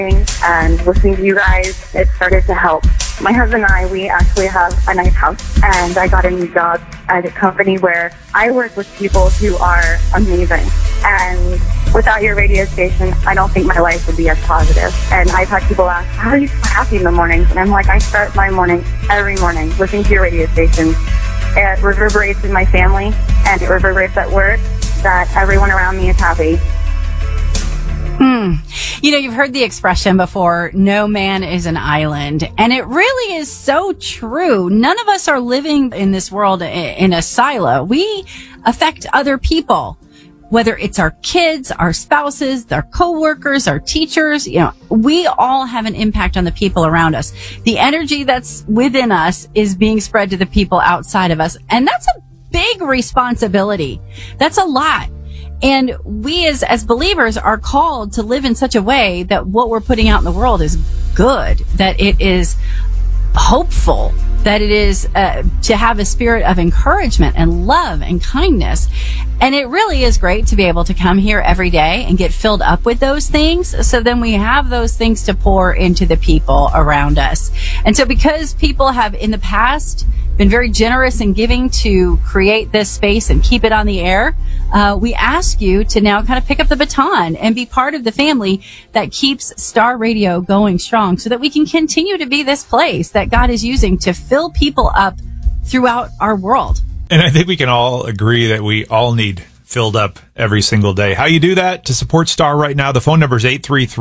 and listening to you guys, it started to help. My husband and I, we actually have a nice house, and I got a new job at a company where I work with people who are amazing. And without your radio station, I don't think my life would be as positive. And I've had people ask, how are you so happy in the mornings? And I'm like, I start my morning every morning listening to your radio station. It reverberates in my family, and it reverberates at work, that everyone around me is happy. You know, you've heard the expression before, no man is an island. And it really is so true. None of us are living in this world in a silo. We affect other people, whether it's our kids, our spouses, their coworkers, our teachers. You know, we all have an impact on the people around us. The energy that's within us is being spread to the people outside of us. And that's a big responsibility. That's a lot. And we as believers are called to live in such a way that what we're putting out in the world is good, that it is hopeful, that it is to have a spirit of encouragement and love and kindness. And it really is great to be able to come here every day and get filled up with those things. So then we have those things to pour into the people around us. And so because people have in the past been very generous in giving to create this space and keep it on the air, we ask you to now kind of pick up the baton and be part of the family that keeps Star Radio going strong so that we can continue to be this place that God is using to fill people up throughout our world. And I think we can all agree that we all need filled up every single day. How you do that to support Star right now, the phone number is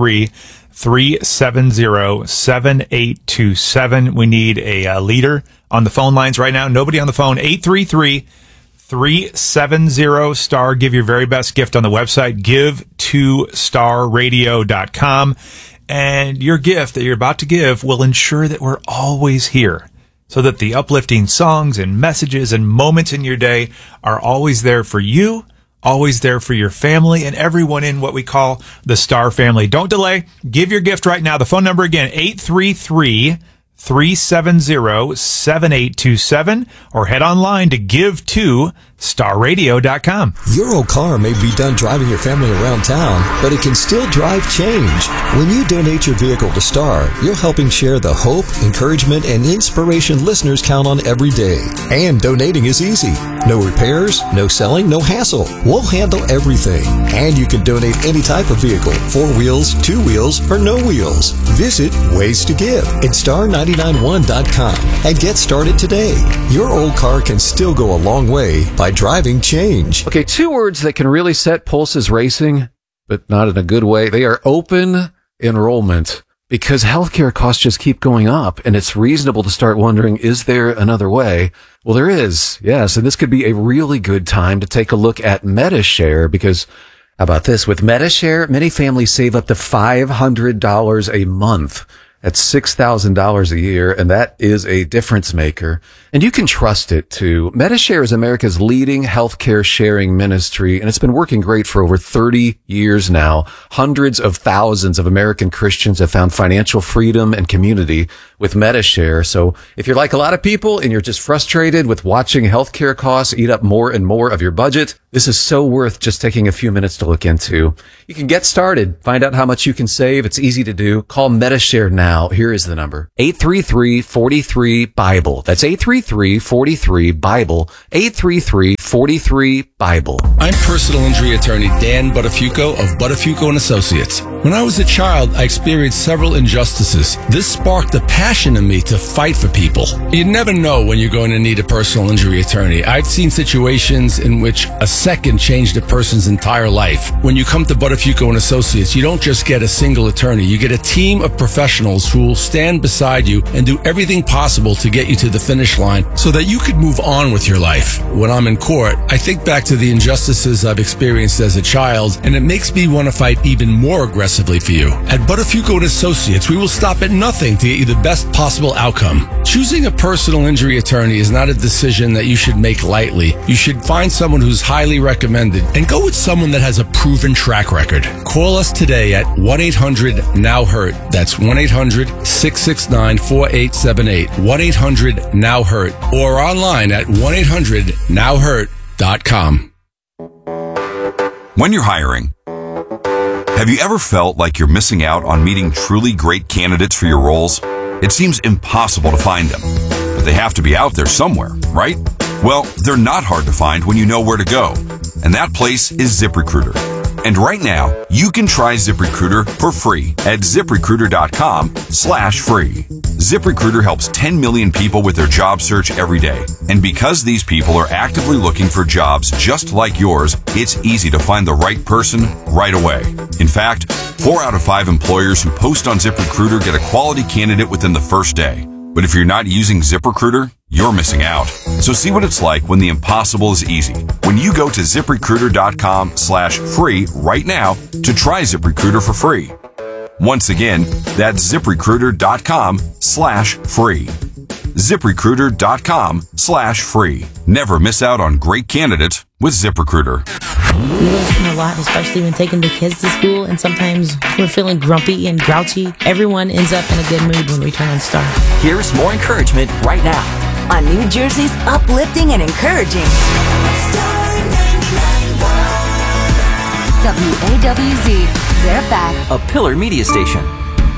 833-370-7827. We need a leader on the phone lines right now. Nobody on the phone. 833-370-STAR. Give your very best gift on the website, give2starradio.com. And your gift that you're about to give will ensure that we're always here, so that the uplifting songs and messages and moments in your day are always there for you, always there for your family, and everyone in what we call the Star family. Don't delay. Give your gift right now. The phone number again, 833-370-7827, or head online to give2starradio.com. Your old car may be done driving your family around town, but it can still drive change. When you donate your vehicle to Star, you're helping share the hope, encouragement, and inspiration listeners count on every day. And donating is easy. No repairs, no selling, no hassle. We'll handle everything. And you can donate any type of vehicle, 4 wheels, 2 wheels, or no wheels. Visit Ways to Give at star991.com and get started today. Your old car can still go a long way by driving change. Okay, 2 words that can really set pulses racing, but not in a good way. They are open enrollment, because healthcare costs just keep going up, and it's reasonable to start wondering, is there another way? Well, there is, yes, and this could be a really good time to take a look at Medi-Share, because how about this? With Medi-Share, many families save up to $500 a month. That's $6,000 a year, and that is a difference maker. And you can trust it, too. Medi-Share is America's leading healthcare sharing ministry, and it's been working great for over 30 years now. Hundreds of thousands of American Christians have found financial freedom and community with Medi-Share. So if you're like a lot of people and you're just frustrated with watching healthcare costs eat up more and more of your budget, this is so worth just taking a few minutes to look into. You can get started. Find out how much you can save. It's easy to do. Call Medi-Share now. Here is the number. 833-43-BIBLE. That's 833-43-BIBLE. 833-43-BIBLE. I'm personal injury attorney Dan Buttafuoco of Buttafuoco & Associates. When I was a child, I experienced several injustices. This sparked a passion in me to fight for people. You never know when you're going to need a personal injury attorney. I've seen situations in which a second changed a person's entire life. When you come to Buttafuoco & Associates, you don't just get a single attorney. You get a team of professionals who will stand beside you and do everything possible to get you to the finish line so that you could move on with your life. When I'm in court, I think back to the injustices I've experienced as a child, and it makes me want to fight even more aggressively for you. At Buttafuoco & Associates, we will stop at nothing to get you the best possible outcome. Choosing a personal injury attorney is not a decision that you should make lightly. You should find someone who's highly recommended and go with someone that has a proven track record. Call us today at 1-800-NOW-HURT. That's 1-800-669-4878. 1-800-NOW-HURT. Or online at 1-800-NOW-HURT.com. When you're hiring, Have you ever felt like you're missing out on meeting truly great candidates for your roles? It seems impossible to find them, but they have to be out there somewhere, right? Well, they're not hard to find when you know where to go, and that place is ZipRecruiter. And right now, you can try ZipRecruiter for free at ZipRecruiter.com/free. ZipRecruiter helps 10 million people with their job search every day. And because these people are actively looking for jobs just like yours, it's easy to find the right person right away. In fact, 4 out of 5 employers who post on ZipRecruiter get a quality candidate within the first day. But if you're not using ZipRecruiter, you're missing out. So see what it's like when the impossible is easy. When you go to ZipRecruiter.com/free right now to try ZipRecruiter for free. Once again, that's ZipRecruiter.com/free. ZipRecruiter.com/free. Never miss out on great candidates with ZipRecruiter. We listen a lot, especially when taking the kids to school, and sometimes we're feeling grumpy and grouchy. Everyone ends up in a good mood when we turn on Star. Here's more encouragement right now on New Jersey's uplifting and encouraging WAWZ, Fairfax, a Pillar Media station.